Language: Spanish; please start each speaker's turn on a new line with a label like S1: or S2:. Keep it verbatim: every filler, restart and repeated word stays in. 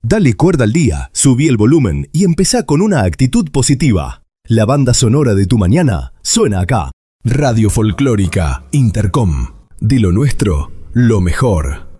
S1: Dale cuerda al día, subí el volumen y empezá con una actitud positiva. La banda sonora de tu mañana suena acá. Radio Folclórica Intercom. De lo nuestro, lo mejor.